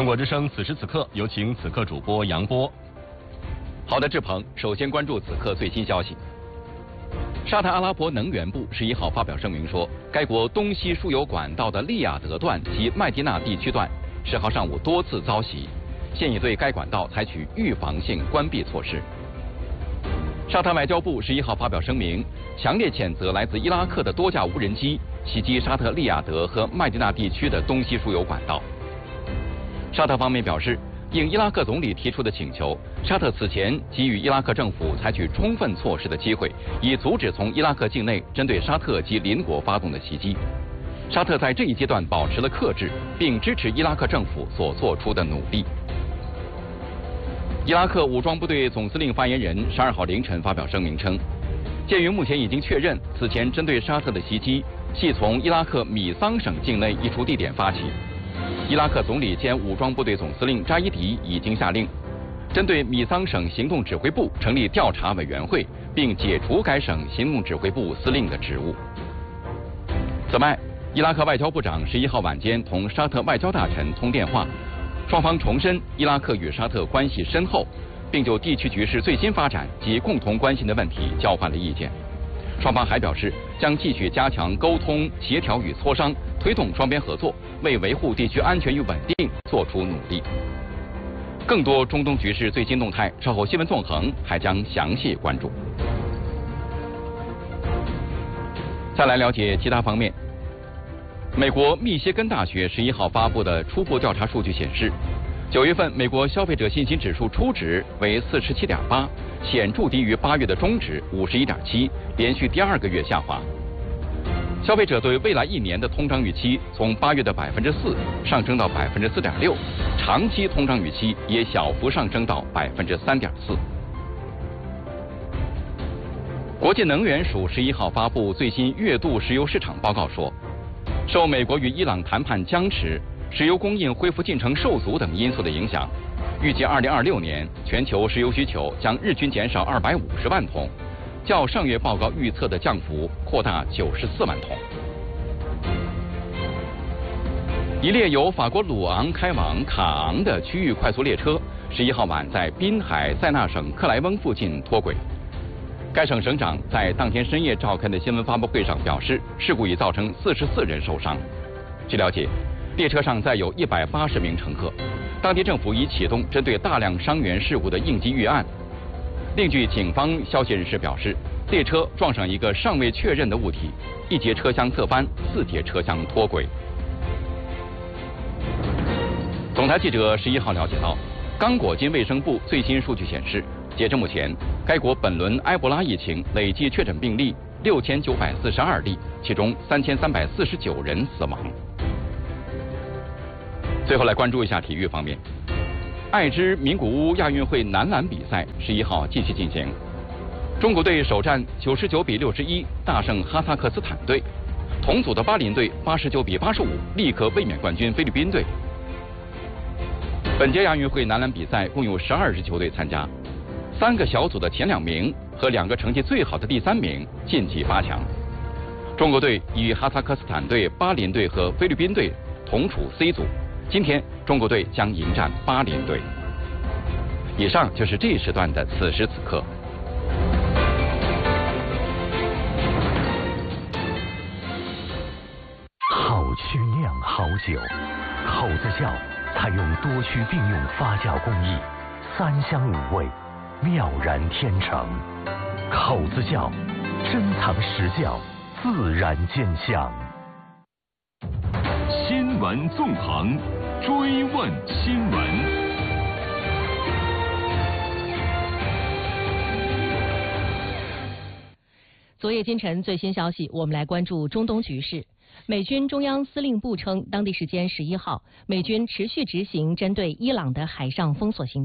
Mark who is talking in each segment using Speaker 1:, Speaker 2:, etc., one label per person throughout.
Speaker 1: 中国之声此时此刻，有请此刻主播杨波。
Speaker 2: 好的，志鹏，首先关注此刻最新消息。沙特阿拉伯能源部11号发表声明说，该国东西输油管道的利雅得段及麦地那地区段10号上午多次遭袭，现已对该管道采取预防性关闭措施。沙特外交部11号发表声明，强烈谴责来自伊拉克的多架无人机袭击沙特利雅得和麦地那地区的东西输油管道。沙特方面表示，应伊拉克总理提出的请求，沙特此前给予伊拉克政府采取充分措施的机会，以阻止从伊拉克境内针对沙特及邻国发动的袭击。沙特在这一阶段保持了克制，并支持伊拉克政府所做出的努力。伊拉克武装部队总司令发言人12号凌晨发表声明称，鉴于目前已经确认此前针对沙特的袭击系从伊拉克米桑省境内一处地点发起，伊拉克总理兼武装部队总司令扎伊迪已经下令，针对米桑省行动指挥部成立调查委员会，并解除该省行动指挥部司令的职务。此外，伊拉克外交部长11号晚间同沙特外交大臣通电话，双方重申伊拉克与沙特关系深厚，并就地区局势最新发展及共同关心的问题交换了意见。双方还表示将继续加强沟通、协调与磋商，推动双边合作，为维护地区安全与稳定做出努力。更多中东局势最新动态，稍后新闻纵横还将详细关注。再来了解其他方面。美国密歇根大学11号发布的初步调查数据显示，9月份美国消费者信心指数初值为47.8，显著低于8月的中值51.7，连续第2个月下滑。消费者对未来1年的通胀预期从8月的4%上升到4.6%，长期通胀预期也小幅上升到3.4%。国际能源署11号发布最新月度石油市场报告说，受美国与伊朗谈判僵持、石油供应恢复进程受阻等因素的影响，预计2026年全球石油需求将日均减少250万桶，较上月报告预测的降幅扩大94万桶。一列由法国鲁昂开往卡昂的区域快速列车11号晚在滨海塞纳省克莱翁附近脱轨。该省省长在当天深夜召开的新闻发布会上表示，事故已造成44人受伤。据了解，列车上载有180名乘客，当地政府已启动针对大量伤员事故的应急预案。另据警方消息人士表示，列车撞上一个尚未确认的物体，1节车厢侧翻，4节车厢脱轨。总台记者11号了解到，刚果金卫生部最新数据显示，截至目前，该国本轮埃博拉疫情累计确诊病例6942例，其中3349人死亡。最后来关注一下体育方面，爱知名古屋亚运会男篮比赛11号继续进行，中国队首战99比61大胜哈萨克斯坦队，同组的巴林队89比85立刻卫冕冠军菲律宾队。本届亚运会男篮比赛共有12支球队参加，3个小组的前2名和2个成绩最好的第3名晋级8强。中国队与哈萨克斯坦队、巴林队和菲律宾队同处 C 组，今天中国队将迎战巴林队。以上就是这一时段的此时此刻。
Speaker 3: 好曲酿好酒，口子窖采用多区并用发酵工艺，3香5味，妙然天成。口子窖，珍藏实窖，自然见香。
Speaker 4: 新闻纵横，追问新闻。
Speaker 5: 昨夜今晨最新消息，我们来关注中东局势。美军中央司令部称，当地时间11号，美军持续执行针对伊朗的海上封锁行动。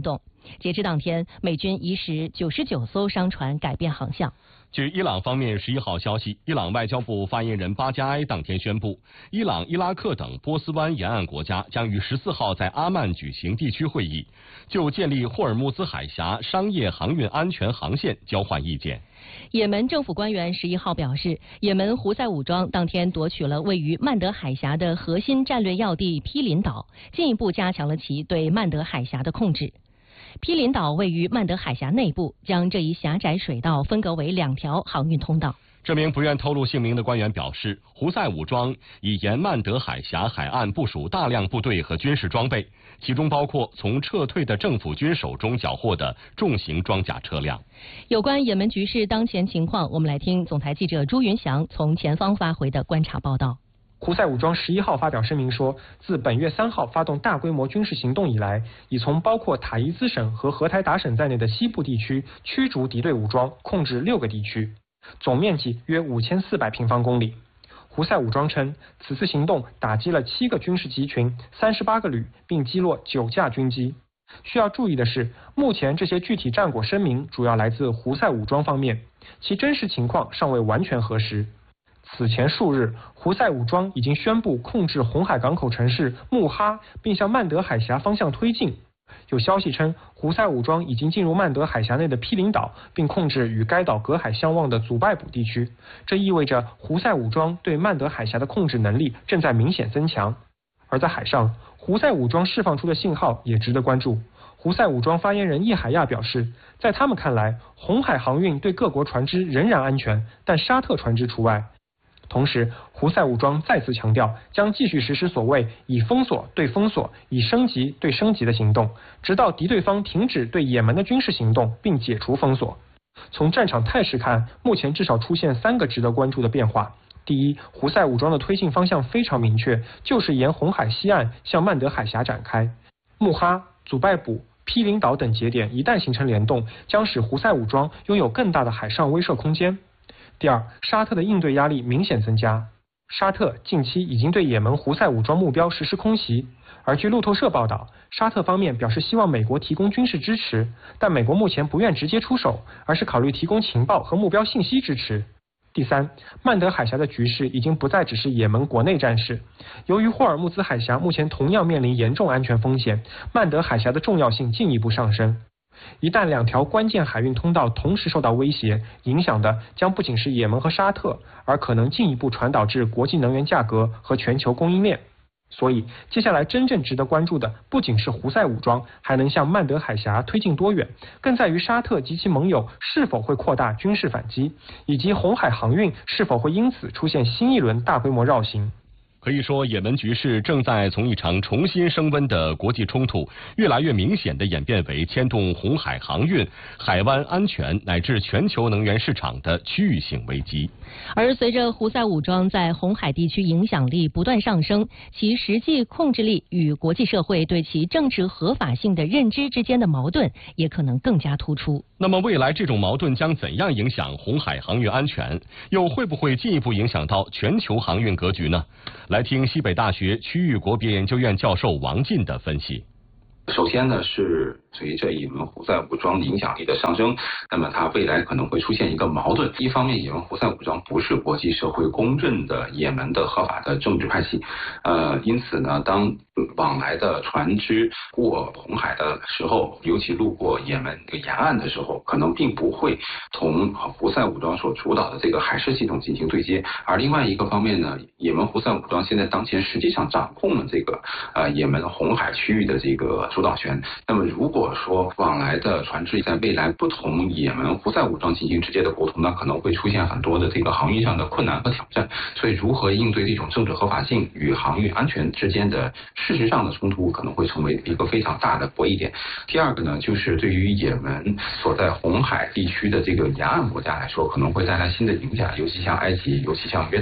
Speaker 5: 截至当天，美军已使99艘商船改变航向。
Speaker 1: 据伊朗方面11号消息，伊朗外交部发言人巴加埃当天宣布，伊朗、伊拉克等波斯湾沿岸国家将于14号在阿曼举行地区会议，就建立霍尔木兹海峡商业航运安全航线交换意见。
Speaker 5: 也门政府官员11号表示，也门胡塞武装当天夺取了位于曼德海峡的核心战略要地毗邻岛，进一步加强了其对曼德海峡的控制。毗邻岛位于曼德海峡内部，将这一狭窄水道分隔为2条航运通道。
Speaker 1: 这名不愿透露姓名的官员表示，胡塞武装已沿曼德海峡海岸部署大量部队和军事装备，其中包括从撤退的政府军手中缴获的重型装甲车辆。
Speaker 5: 有关也门局势当前情况，我们来听总台记者朱云祥从前方发回的观察报道。
Speaker 6: 胡塞武装11号发表声明说，自本月3号发动大规模军事行动以来，已从包括塔伊兹省和荷台达省在内的西部地区驱逐敌对武装，控制6个地区，总面积约5400平方公里。胡塞武装称，此次行动打击了7个军事集群、38个旅，并击落9架军机。需要注意的是，目前这些具体战果声明主要来自胡塞武装方面，其真实情况尚未完全核实。此前数日，胡塞武装已经宣布控制红海港口城市穆哈，并向曼德海峡方向推进。有消息称，胡塞武装已经进入曼德海峡内的毗邻岛，并控制与该岛隔海相望的祖拜卜地区。这意味着胡塞武装对曼德海峡的控制能力正在明显增强。而在海上，胡塞武装释放出的信号也值得关注。胡塞武装发言人叶海亚表示，在他们看来，红海航运对各国船只仍然安全，但沙特船只除外。同时，胡塞武装再次强调，将继续实施所谓以封锁对封锁、以升级对升级的行动，直到敌对方停止对也门的军事行动并解除封锁。从战场态势看，目前至少出现3个值得关注的变化。第一，胡塞武装的推进方向非常明确，就是沿红海西岸向曼德海峡展开。穆哈、祖拜卜、毗邻岛等节点一旦形成联动，将使胡塞武装拥有更大的海上威慑空间。第二，沙特的应对压力明显增加。沙特近期已经对也门胡塞武装目标实施空袭，而据路透社报道，沙特方面表示希望美国提供军事支持，但美国目前不愿直接出手，而是考虑提供情报和目标信息支持。第三，曼德海峡的局势已经不再只是也门国内战事，由于霍尔木兹海峡目前同样面临严重安全风险，曼德海峡的重要性进一步上升。一旦2条关键海运通道同时受到威胁，影响的将不仅是也门和沙特，而可能进一步传导至国际能源价格和全球供应链。所以，接下来真正值得关注的不仅是胡塞武装还能向曼德海峡推进多远，更在于沙特及其盟友是否会扩大军事反击，以及红海航运是否会因此出现新一轮大规模绕行。
Speaker 1: 可以说，也门局势正在从一场重新升温的国际冲突，越来越明显地演变为牵动红海航运、海湾安全乃至全球能源市场的区域性危机。
Speaker 5: 而随着胡塞武装在红海地区影响力不断上升，其实际控制力与国际社会对其政治合法性的认知之间的矛盾也可能更加突出。
Speaker 1: 那么未来这种矛盾将怎样影响红海航运安全，又会不会进一步影响到全球航运格局呢？来听西北大学区域国别研究院教授王进的分析。
Speaker 7: 首先呢，是随着也门胡塞武装影响力的上升，那么它未来可能会出现一个矛盾。一方面，也门胡塞武装不是国际社会公认的也门的合法的政治派系，因此呢，当往来的船只过红海的时候，尤其路过也门这个沿岸的时候，可能并不会同胡塞武装所主导的这个海事系统进行对接。而另外一个方面呢，也门胡塞武装现在当前实际上掌控了这个也门红海区域的这个主导权。那么如果说往来的船只在未来不同也门胡塞武装进行直接的沟通，那可能会出现很多的这个航运上的困难和挑战。所以如何应对这种政治合法性与航运安全之间的事实上的冲突，可能会成为一个非常大的博弈点。第二个呢，就是对于也门所在红海地区的这个沿岸国家来说，可能会带来新的影响，尤其像埃及，尤其像约旦，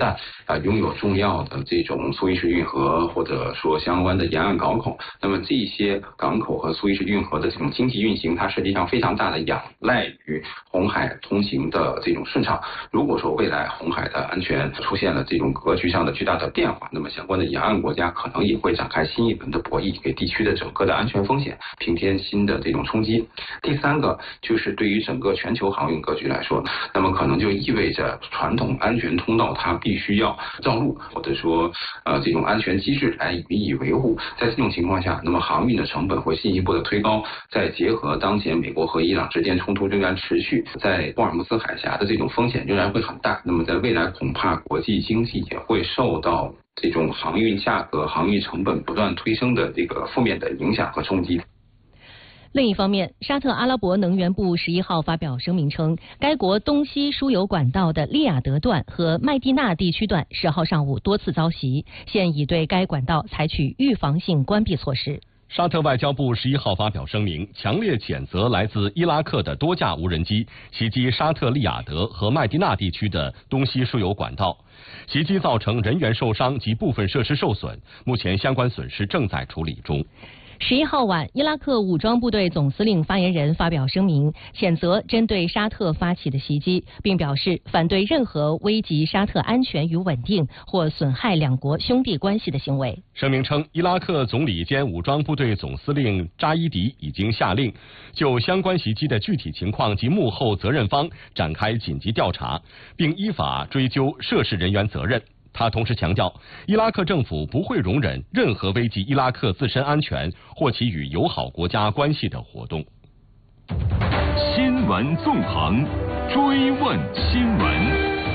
Speaker 7: 拥有重要的这种苏伊士运河或者说相关的沿岸港口。那么这些港口和苏伊士运河的这种经济运行，它实际上非常大的仰赖于红海通行的这种顺畅。如果说未来红海的安全出现了这种格局上的巨大的变化，那么相关的沿岸国家可能也会展开新一轮的博弈，给地区的整个的安全风险平添新的这种冲击。第三个就是对于整个全球航运格局来说，那么可能就意味着传统安全通道它必须要绕路，或者说这种安全机制来予以维护。在这种情况下，那么航运的成本会进一步的推高，再结合当前美国和伊朗之间冲突仍然持续，在霍尔木兹海峡的这种风险仍然会很大，那么在未来恐怕国际经济也会受到这种航运价格、航运成本不断推升的这个负面的影响和冲击。
Speaker 5: 另一方面，沙特阿拉伯能源部11号发表声明称，该国东西输油管道的利雅得段和麦地那地区段10号上午多次遭袭，现已对该管道采取预防性关闭措施。
Speaker 1: 沙特外交部11号发表声明，强烈谴责来自伊拉克的多架无人机袭击沙特利雅得和麦地那地区的东西输油管道，袭击造成人员受伤及部分设施受损，目前相关损失正在处理中。
Speaker 5: 11号晚，伊拉克武装部队总司令发言人发表声明，谴责针对沙特发起的袭击，并表示反对任何危及沙特安全与稳定或损害两国兄弟关系的行为。
Speaker 1: 声明称，伊拉克总理兼武装部队总司令扎伊迪已经下令就相关袭击的具体情况及幕后责任方展开紧急调查，并依法追究涉事人员责任。他同时强调，伊拉克政府不会容忍任何危及伊拉克自身安全或其与友好国家关系的活动。
Speaker 4: 新闻纵横，追问新闻。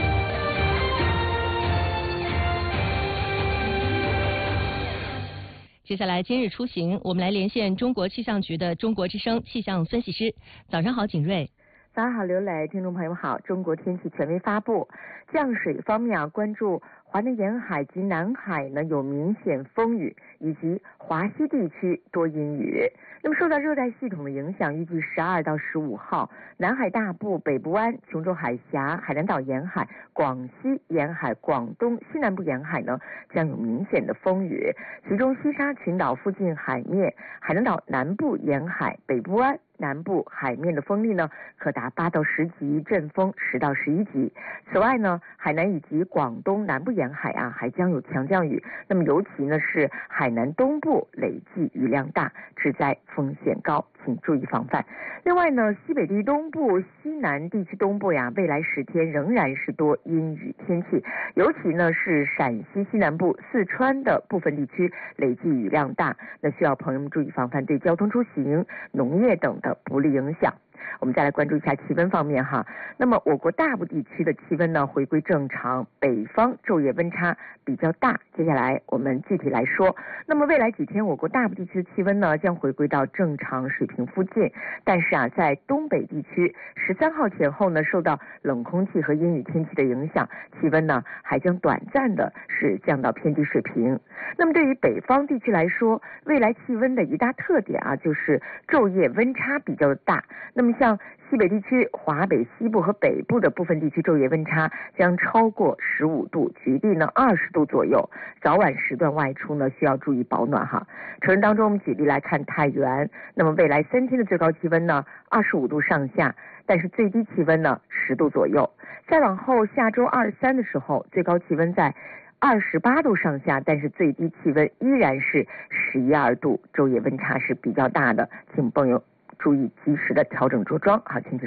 Speaker 5: 接下来今日出行，我们来连线中国气象局的中国之声气象分析师。早上好，景睿。
Speaker 8: 早上好，刘磊，听众朋友们好。中国天气权威发布，降水方面关注华南沿海及南海呢有明显风雨，以及华西地区多阴雨。那么受到热带系统的影响，预计12到15号，南海大部、北部湾、琼州海峡、海南岛沿海、广西沿海、广东西南部沿海呢将有明显的风雨，其中西沙群岛附近海面、海南岛南部沿海、北部湾南部海面的风力呢可达8到10级，阵风10到11级。此外呢，海南以及广东南部沿海还将有强降雨，那么尤其呢是海南东部累计雨量大，致灾风险高，请注意防范。另外呢，西北地东部、西南地区东部未来10天仍然是多阴雨天气，尤其呢是陕西西南部、四川的部分地区累计雨量大，那需要朋友们注意防范对交通出行、农业等的不利影响。我们再来关注一下气温方面哈。那么我国大部地区的气温呢回归正常，北方昼夜温差比较大。接下来我们具体来说，那么未来几天我国大部地区的气温呢将回归到正常水平附近，但是在东北地区13号前后呢受到冷空气和阴雨天气的影响，气温呢还将短暂的是降到偏低水平。那么对于北方地区来说，未来气温的一大特点就是昼夜温差比较大。那么像西北地区、华北西部和北部的部分地区昼夜温差将超过15度，局地呢20度左右。早晚时段外出呢需要注意保暖哈。城市当中我们举例来看太原，那么未来3天的最高气温呢25度上下，但是最低气温呢10度左右。再往后下周2、3的时候，最高气温在28度上下，但是最低气温依然是11、12度，昼夜温差是比较大的，请朋友注意及时的调整着装，好，请